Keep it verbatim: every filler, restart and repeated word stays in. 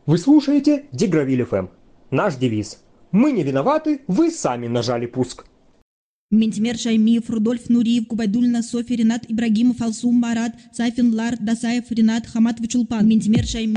Вы слушаете Дегравиль эф эм. Наш девиз. Мы не виноваты, вы сами нажали пуск. Ментимер Шаймиев, Рудольф Нуриев, Губайдульна, София, Ренат Ибрагимов, Алсум Марат, Сайфин Лар, Дасаев, Ренат, Хамат Чулпан. Ментимер Шаймиев.